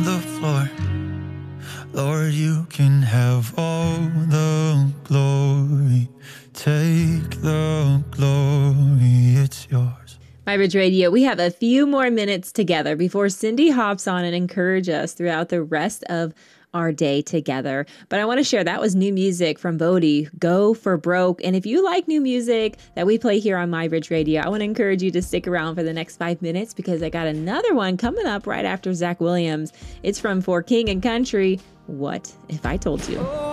the floor. Lord, you can have all the glory. Take the glory, it's yours. My Ridge Radio, we have a few more minutes together before Cindy hops on and encourage us throughout the rest of our day together. But I want to share that was new music from Bodie, Go for Broke. And if you like new music that we play here on My Ridge Radio, I want to encourage you to stick around for the next 5 minutes because I got another one coming up right after Zach Williams. It's from For King and Country. What If I Told You?